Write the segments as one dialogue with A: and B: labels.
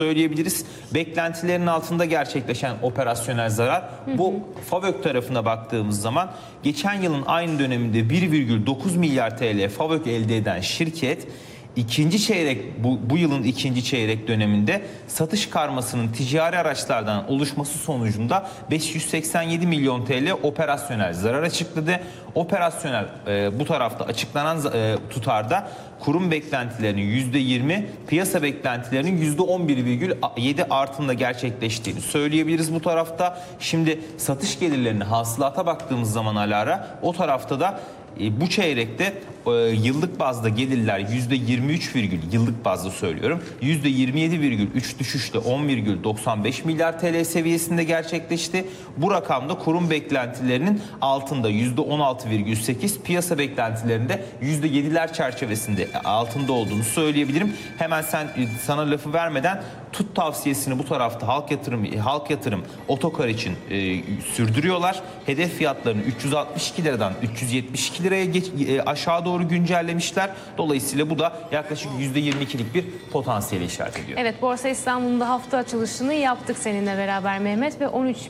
A: söyleyebiliriz. Beklentilerin altında gerçekleşen operasyonel zarar. Bu FAVÖK tarafına baktığımız zaman geçen yılın aynı döneminde 1,9 milyar TL FAVÖK elde eden şirket ikinci çeyrek bu yılın ikinci çeyrek döneminde satış karmasının ticari araçlardan oluşması sonucunda 587 milyon TL operasyonel zarar açıkladı. Operasyonel bu tarafta açıklanan tutarda kurum beklentilerinin %20, piyasa beklentilerinin %11,7 artında gerçekleştiğini söyleyebiliriz bu tarafta. Şimdi satış gelirlerini hasılata baktığımız zaman Alara, o tarafta da bu çeyrekte yıllık bazda gelirler %23, yıllık bazda söylüyorum, %27,3 düşüşle 10,95 milyar TL seviyesinde gerçekleşti. Bu rakamda kurum beklentilerinin altında %16,8, piyasa beklentilerinde %7'ler çerçevesinde altında olduğunu söyleyebilirim. Hemen sana lafı vermeden tut tavsiyesini bu tarafta Halk Yatırım Otokar için sürdürüyorlar. Hedef fiyatlarını 362 liradan 372 liraya aşağı doğru güncellemişler. Dolayısıyla bu da yaklaşık %22'lik bir potansiyeli işaret ediyor.
B: Evet, Borsa İstanbul'da hafta açılışını yaptık seninle beraber Mehmet ve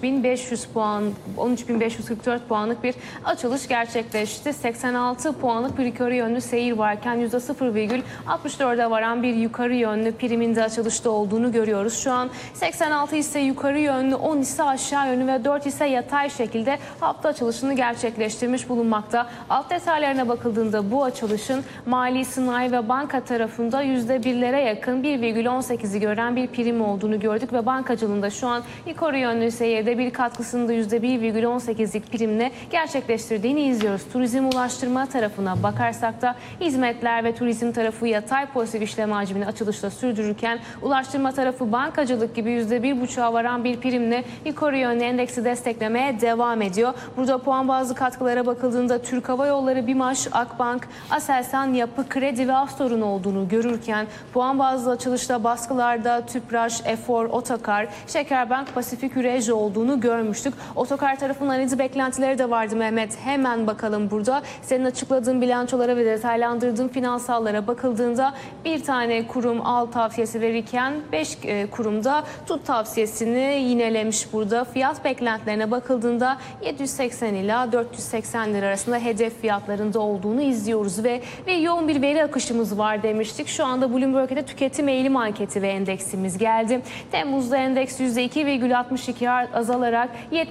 B: 13.544 puanlık bir açılış gerçekleşti. 86 puanlık bir yukarı yönlü seyir varken %0,64'e varan bir yukarı yönlü priminde açılışta olduğunu görüyoruz. Şu an 86 ise yukarı yönlü, 10 ise aşağı yönlü ve 4 ise yatay şekilde hafta açılışını gerçekleştirmiş bulunmakta. Alt detaylarına bakıldığında bu açılışın mali, sanayi ve banka tarafında %1'lere yakın 1,18'i gören bir prim olduğunu gördük ve bankacılığında şu an yukarı yönlü seyirde bir katkısını da %1,18'lik primle gerçekleştirdiğini izliyoruz. Turizm ulaştırma tarafına bakarsak da hizmetler ve turizm tarafı yatay pozitif işlem hacmini açılışta sürdürürken ulaştırma tarafı bankacılık gibi %1,5'a varan bir primle yukarı yönlü endeksi desteklemeye devam ediyor. Burada puan bazlı katkılara bakıldığında Türk Hava Yolları, BİMAŞ, Akbank, Aselsan, Yapı Kredi ve Astor'un olduğunu görürken puan bazlı açılışta baskılarda Tüpraş, Efor, Otokar, Şekerbank, Pasifik Üreji olduğunu görmüştük. Otokar tarafının analiz beklentileri de vardı Mehmet. Hemen bakalım burada. Senin açıkladığın bilançolara ve detaylandırdığın finansallara bakıldığında bir tane kurum al tavsiyesi verirken 5 kurumda tut tavsiyesini yinelemiş burada. Fiyat beklentilerine bakıldığında 780 ila 480 lira arasında hedef fiyatlarında olduğunu izliyoruz ve yoğun bir veri akışımız var demiştik. Şu anda Bloomberg'de tüketim eğilim anketi ve endeksimiz geldi. Temmuz'da endeks %2,62 azalarak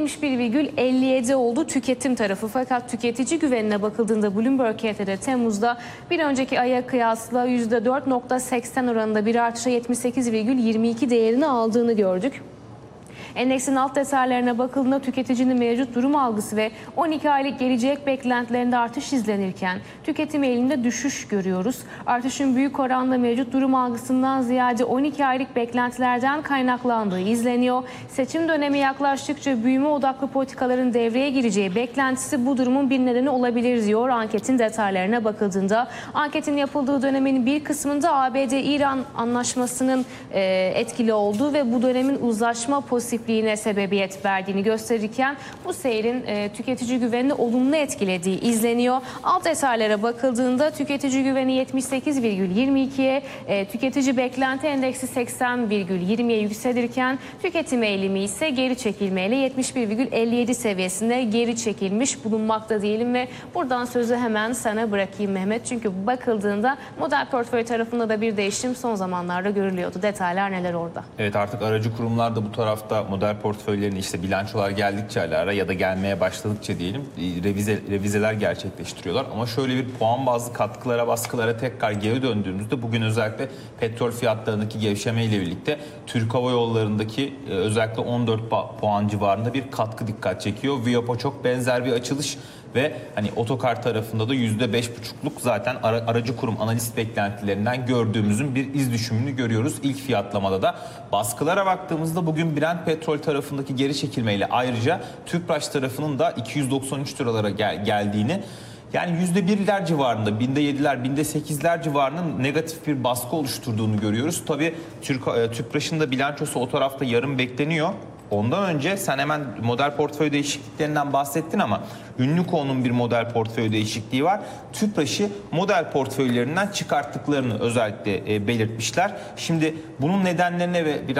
B: 71,57 oldu tüketim tarafı. Fakat tüketici güvenine bakıldığında Bloomberg'de Temmuz'da bir önceki aya kıyasla %4,80 oranında bir artışa 78,22 değerini aldığını gördük. Endeksin alt detaylarına bakıldığında tüketicinin mevcut durum algısı ve 12 aylık gelecek beklentilerinde artış izlenirken tüketim eğiliminde düşüş görüyoruz. Artışın büyük oranda mevcut durum algısından ziyade 12 aylık beklentilerden kaynaklandığı izleniyor. Seçim dönemi yaklaştıkça büyüme odaklı politikaların devreye gireceği beklentisi bu durumun bir nedeni olabilir diyor anketin detaylarına bakıldığında. Anketin yapıldığı dönemin bir kısmında ABD-İran anlaşmasının etkili olduğu ve bu dönemin uzlaşma pozitifliğine sebebiyet verdiğini gösterirken bu seyrin tüketici güvenini olumlu etkilediği izleniyor. Alt detaylara bakıldığında tüketici güveni 78,22'ye, tüketici beklenti endeksi 80,20'ye yükselirken tüketim eğilimi ise geri çekilmeyle 71,57 seviyesinde geri çekilmiş bulunmakta diyelim ve buradan sözü hemen sana bırakayım Mehmet. Çünkü bakıldığında model portföy tarafında da bir değişim son zamanlarda görülüyordu. Detaylar neler orada?
A: Evet, artık aracı kurumlar da bu tarafta model portföylerini işte bilançolar geldikçe Alara ya da gelmeye başladıkça diyelim revizeler gerçekleştiriyorlar. Ama şöyle bir puan bazlı katkılara, baskılara tekrar geri döndüğümüzde bugün özellikle petrol fiyatlarındaki gevşeme ile birlikte Türk Hava Yolları'ndaki özellikle 14 puan civarında bir katkı dikkat çekiyor. Viapo çok benzer bir açılış ve hani Otokar tarafında da %5,5'luk zaten aracı kurum analist beklentilerinden gördüğümüzün bir iz düşümünü görüyoruz. İlk fiyatlamada da baskılara baktığımızda bugün Brent petrol tarafındaki geri çekilmeyle ayrıca Tüpraş tarafının da 293 liralara geldiğini, yani %1'ler civarında, binde 7'ler, binde 8'ler civarının negatif bir baskı oluşturduğunu görüyoruz. Tabii Tüpraş'ın da bilançosu o tarafta yarın bekleniyor. ondan önce sen hemen model portföy değişikliklerinden bahsettin ama Ünlüko'nun bir model portföy değişikliği var. Tüpraş'ı model portföylerinden çıkarttıklarını özellikle belirtmişler. Şimdi bunun nedenlerine ve